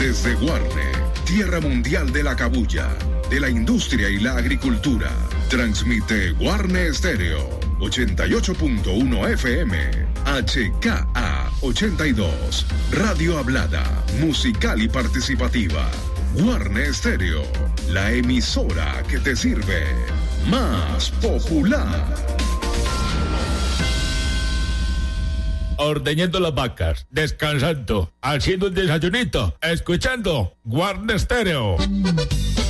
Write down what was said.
Desde Guarne, tierra mundial de la cabuya, de la industria y la agricultura, transmite Guarne Estéreo, 88.1 FM, HKA 82, radio hablada, musical y participativa. Guarne Estéreo, la emisora que te sirve. Más popular. Ordeñando las vacas, descansando, haciendo un desayunito, escuchando Guarne Estéreo.